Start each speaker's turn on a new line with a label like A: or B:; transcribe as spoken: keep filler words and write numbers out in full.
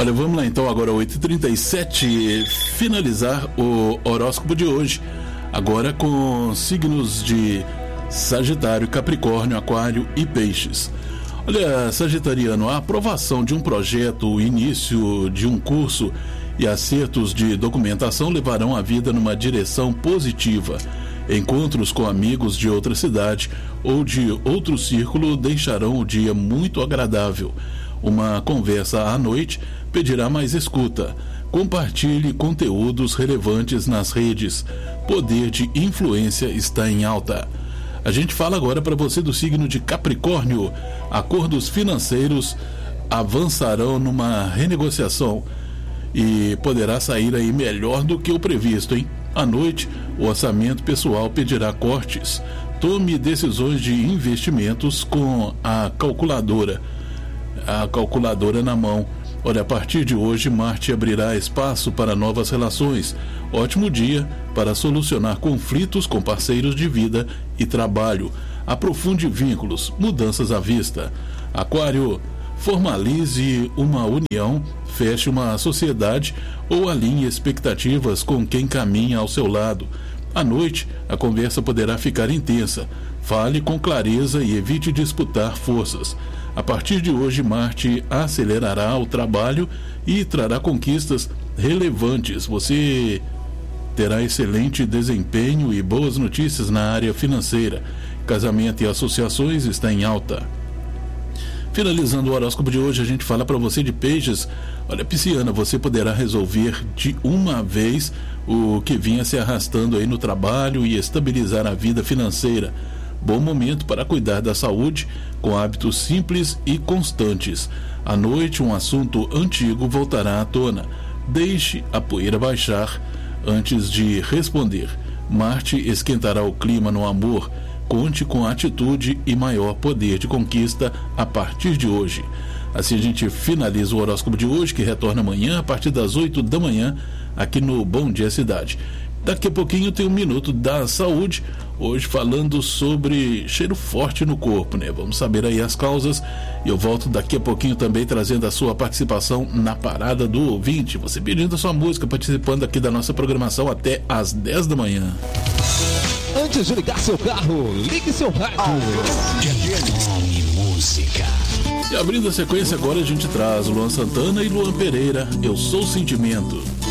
A: Olha, vamos lá então, agora oito e trinta e sete, finalizar o horóscopo de hoje, agora com signos de Sagitário, Capricórnio, Aquário e Peixes. Olha, Sagitariano, a aprovação de um projeto, o início de um curso e acertos de documentação levarão a vida numa direção positiva. Encontros com amigos de outra cidade ou de outro círculo deixarão o dia muito agradável. Uma conversa à noite pedirá mais escuta. Compartilhe conteúdos relevantes nas redes. Poder de influência está em alta. A gente fala agora para você do signo de Capricórnio. Acordos financeiros avançarão numa renegociação e poderá sair aí melhor do que o previsto, hein? À noite, o orçamento pessoal pedirá cortes. Tome decisões de investimentos com a calculadora, a calculadora na mão. Olha, a partir de hoje, Marte abrirá espaço para novas relações. Ótimo dia para solucionar conflitos com parceiros de vida e trabalho. Aprofunde vínculos, mudanças à vista. Aquário, formalize uma união, feche uma sociedade ou alinhe expectativas com quem caminha ao seu lado. À noite, a conversa poderá ficar intensa. Fale com clareza e evite disputar forças. A partir de hoje, Marte acelerará o trabalho e trará conquistas relevantes. Você terá excelente desempenho e boas notícias na área financeira. Casamento e associações está em alta. Finalizando o horóscopo de hoje, a gente fala para você de Peixes. Olha, Pisciana, você poderá resolver de uma vez o que vinha se arrastando aí no trabalho e estabilizar a vida financeira. Bom momento para cuidar da saúde com hábitos simples e constantes. À noite, um assunto antigo voltará à tona. Deixe a poeira baixar antes de responder. Marte esquentará o clima no amor. Conte com atitude e maior poder de conquista a partir de hoje. Assim a gente finaliza o horóscopo de hoje, que retorna amanhã a partir das oito da manhã aqui no Bom Dia Cidade. Daqui a pouquinho tem um minuto da saúde, hoje falando sobre cheiro forte no corpo, né? Vamos saber aí as causas e eu volto daqui a pouquinho também trazendo a sua participação na Parada do Ouvinte. Você pedindo a sua música, participando aqui da nossa programação até às dez da manhã.
B: Antes de ligar seu carro, ligue seu rádio.
C: Nome Música.
A: E abrindo a sequência agora a gente traz Luan Santana e Luan Pereira, Eu Sou Sentimento.